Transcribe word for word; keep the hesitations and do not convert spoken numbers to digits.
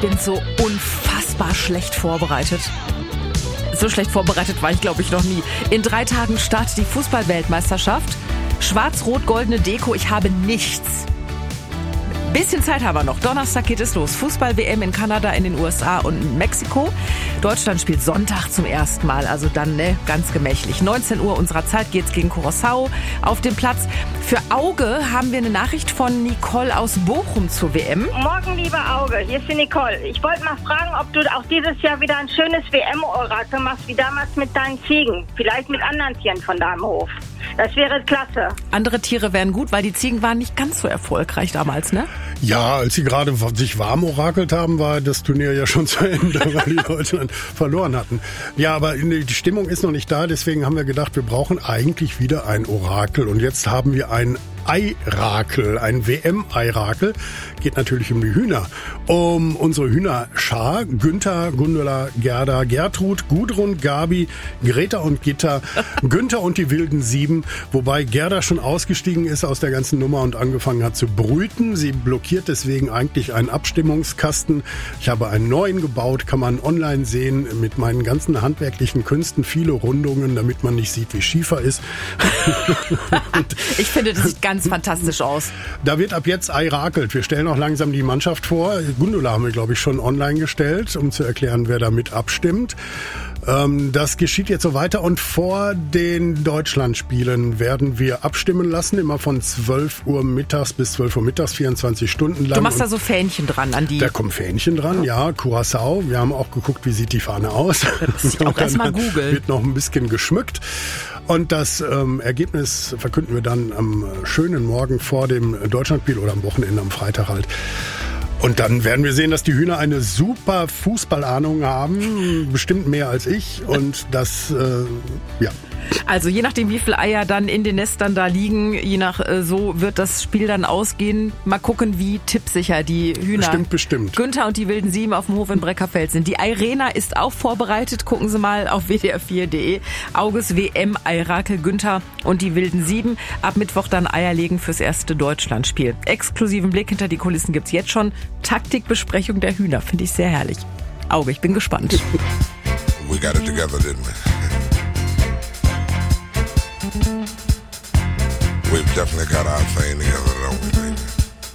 bin so unfassbar schlecht vorbereitet. So schlecht vorbereitet war ich, glaube ich, noch nie. In drei Tagen startet die Fußball-Weltmeisterschaft. Schwarz-rot-goldene Deko, ich habe nichts. Bisschen Zeit haben wir noch. Donnerstag geht es los. Fußball-W M in Kanada, in den U S A und in Mexiko. Deutschland spielt Sonntag zum ersten Mal, also dann ne, ganz gemächlich. neunzehn Uhr unserer Zeit geht's gegen Curaçao auf dem Platz. Für Auge haben wir eine Nachricht von Nicole aus Bochum zur W M. Morgen, liebe Auge, hier ist die Nicole. Ich wollte mal fragen, ob du auch dieses Jahr wieder ein schönes W M-Orakel machst, wie damals mit deinen Ziegen. Vielleicht mit anderen Tieren von deinem Hof. Das wäre klasse. Andere Tiere wären gut, weil die Ziegen waren nicht ganz so erfolgreich damals, ne? Ja, als sie gerade sich warm orakelt haben, war das Turnier ja schon zu Ende, weil die Deutschland verloren hatten. Ja, aber die Stimmung ist noch nicht da, deswegen haben wir gedacht, wir brauchen eigentlich wieder ein Orakel. Und jetzt haben wir ein Eirakel, ein W M-Eirakel. Geht natürlich um die Hühner. Um unsere Hühnerschar. Günther, Gundula, Gerda, Gertrud, Gudrun, Gabi, Greta und Gitta, Günther und die wilden Sieben. Wobei Gerda schon ausgestiegen ist aus der ganzen Nummer und angefangen hat zu brüten. Sie blockiert deswegen eigentlich einen Abstimmungskasten. Ich habe einen neuen gebaut, kann man online sehen, mit meinen ganzen handwerklichen Künsten. Viele Rundungen, damit man nicht sieht, wie Schiefer ist. Ich finde, das sieht ganz fantastisch aus. Da wird ab jetzt eirakelt. Wir stellen auch langsam die Mannschaft vor. Gundula haben wir, glaube ich, schon online gestellt, um zu erklären, wer damit abstimmt. Ähm, das geschieht jetzt so weiter. Und vor den Deutschlandspielen werden wir abstimmen lassen, immer von zwölf Uhr mittags bis zwölf Uhr mittags, vierundzwanzig Stunden lang. Du machst da so Fähnchen dran an die... Da kommen Fähnchen dran, ja. Curaçao. Wir haben auch geguckt, wie sieht die Fahne aus. Das muss ich auch erstmal googeln. Wird noch ein bisschen geschmückt. Und das ähm, Ergebnis verkünden wir dann am schönen Morgen vor dem Deutschlandspiel oder am Wochenende, am Freitag halt. Und dann werden wir sehen, dass die Hühner eine super Fußballahnung haben, bestimmt mehr als ich. Und das, äh, ja. Also je nachdem, wie viele Eier dann in den Nestern da liegen, je nach äh, so wird das Spiel dann ausgehen. Mal gucken, wie tippsicher die Hühner bestimmt, bestimmt. Günther und die wilden Sieben auf dem Hof in Breckerfeld sind. Die Eirena ist auch vorbereitet. Gucken Sie mal auf w d r vier punkt d e. Auges W M Eirakel Günther und die wilden Sieben. Ab Mittwoch dann Eier legen fürs erste Deutschlandspiel. Exklusiven Blick hinter die Kulissen gibt's jetzt schon. Taktikbesprechung der Hühner. Finde ich sehr herrlich. Auge, ich bin gespannt. We got it together, didn't we? We've definitely got our thing together, don't we?